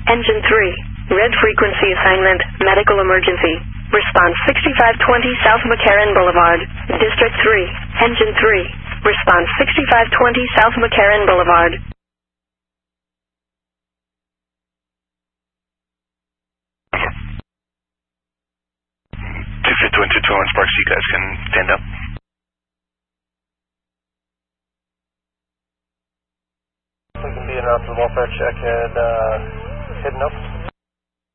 Engine 3, red frequency assignment, medical emergency. Response 6520 South McCarran Boulevard, District 3. Engine 3, response 6520 South McCarran Boulevard. 251 Sparks, you guys can stand up. We can be in route for the welfare check and heading up.